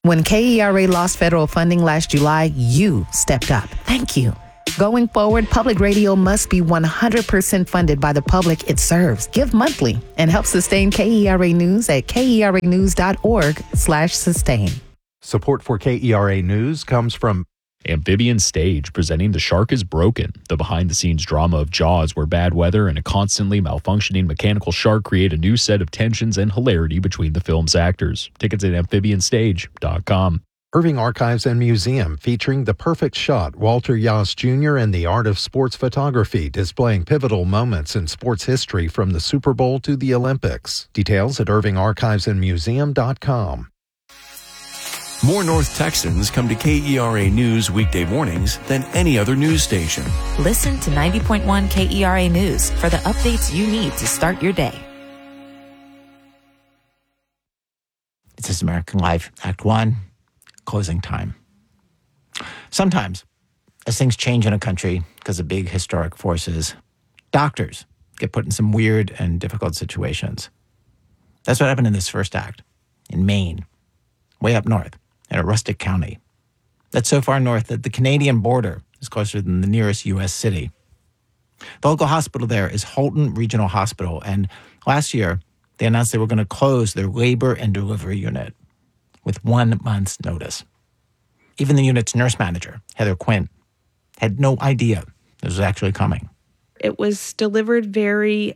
When KERA lost federal funding last July, you stepped up. Thank you. Going forward, public radio must be 100% funded by the public it serves. Give monthly and help sustain KERA News at keranews.org/sustain. Support for KERA News comes from Amphibian Stage, presenting The Shark is Broken, the behind-the-scenes drama of Jaws, where bad weather and a constantly malfunctioning mechanical shark create a new set of tensions and hilarity between the film's actors. Tickets at amphibianstage.com. Irving Archives and Museum, featuring The Perfect Shot, Walter Yass Jr. and the Art of Sports Photography, displaying pivotal moments in sports history from the Super Bowl to the Olympics. Details at irvingarchivesandmuseum.com. More North Texans come to KERA News weekday mornings than any other news station. Listen to 90.1 KERA News for the updates you need to start your day. It's This American Life, Act 1, closing time. Sometimes, as things change in a country because of big historic forces, doctors get put in some weird and difficult situations. That's what happened in this first act, in Maine, way up north, in a rustic county. That's so far north that the Canadian border is closer than the nearest U.S. city. The local hospital there is Holton Regional Hospital, and last year they announced they were going to close their labor and delivery unit with 1 month's notice. Even the unit's nurse manager, Heather Quinn, had no idea this was actually coming. It was delivered very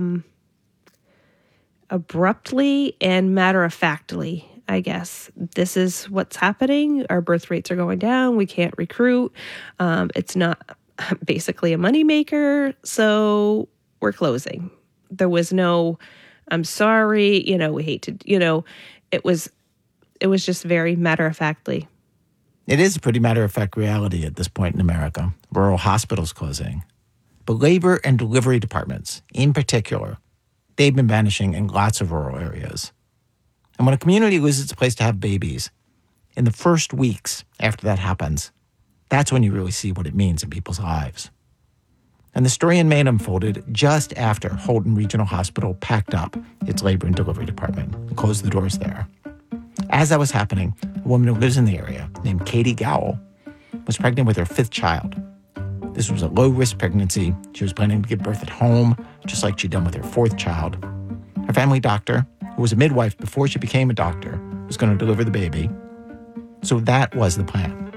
abruptly and matter-of-factly, I guess. This is what's happening. Our birth rates are going down. We can't recruit. It's not basically a moneymaker, so we're closing. There was no, I'm sorry, we hate to, it was just very matter-of-factly. It is a pretty matter-of-fact reality at this point in America. Rural hospitals closing. But labor and delivery departments, in particular, they've been vanishing in lots of rural areas. And when a community loses a place to have babies, in the first weeks after that happens, that's when you really see what it means in people's lives. And the story in Maine unfolded just after Holton Regional Hospital packed up its labor and delivery department and closed the doors there. As that was happening, a woman who lives in the area named Katie Gowell was pregnant with her 5th child. This was a low-risk pregnancy. She was planning to give birth at home, just like she'd done with her 4th child. Her family doctor, who was a midwife before she became a doctor, was going to deliver the baby. So that was the plan.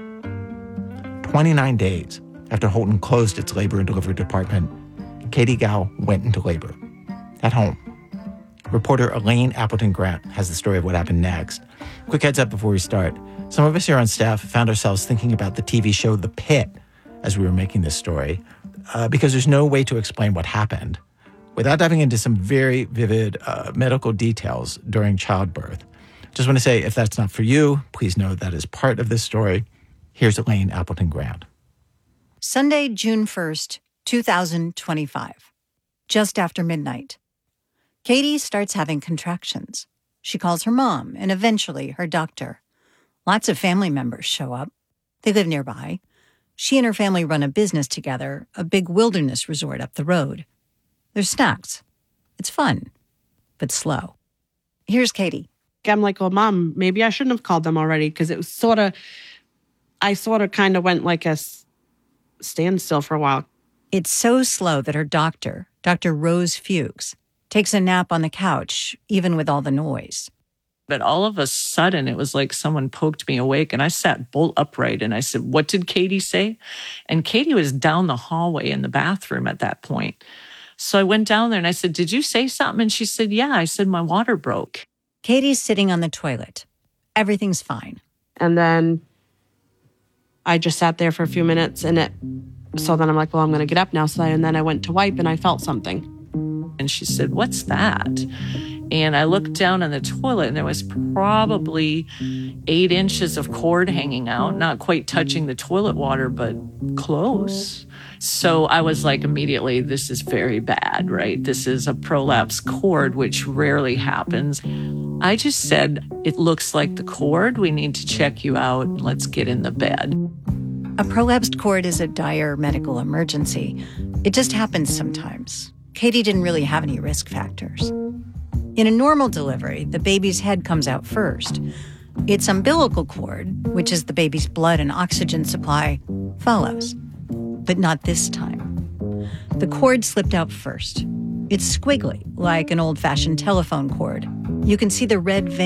29 days after Holton closed its labor and delivery department, Katie Gowell went into labor at home. Reporter Elaine Appleton Grant has the story of what happened next. Quick heads up before we start. Some of us here on staff found ourselves thinking about the TV show The Pit as we were making this story, because there's no way to explain what happened without diving into some very vivid medical details during childbirth. Just want to say, if that's not for you, please know that is part of this story. Here's Elaine Appleton Grant. Sunday, June 1st, 2025, just after midnight. Katie starts having contractions. She calls her mom and eventually her doctor. Lots of family members show up. They live nearby. She and her family run a business together, a big wilderness resort up the road. There's snacks. It's fun, but slow. Here's Katie. I'm like, well, Mom, maybe I shouldn't have called them already, because it was I kind of went like a standstill for a while. It's so slow that her doctor, Dr. Rose Fuchs, takes a nap on the couch, even with all the noise. But all of a sudden, it was like someone poked me awake, and I sat bolt upright, and I said, what did Katie say? And Katie was down the hallway in the bathroom at that point. So I went down there, and I said, did you say something? And she said, yeah. I said, my water broke. Katie's sitting on the toilet. Everything's fine. And then I just sat there for a few minutes, so then I'm like, well, I'm going to get up now. And then I went to wipe, and I felt something. And she said, what's that? And I looked down in the toilet, and there was probably 8 inches of cord hanging out, not quite touching the toilet water, but close. So I was like, immediately, this is very bad, right? This is a prolapsed cord, which rarely happens. I just said, it looks like the cord. We need to check you out. Let's get in the bed. A prolapsed cord is a dire medical emergency. It just happens sometimes. Katie didn't really have any risk factors. In a normal delivery, the baby's head comes out first. Its umbilical cord, which is the baby's blood and oxygen supply, follows. But not this time. The cord slipped out first. It's squiggly, like an old-fashioned telephone cord. You can see the red vein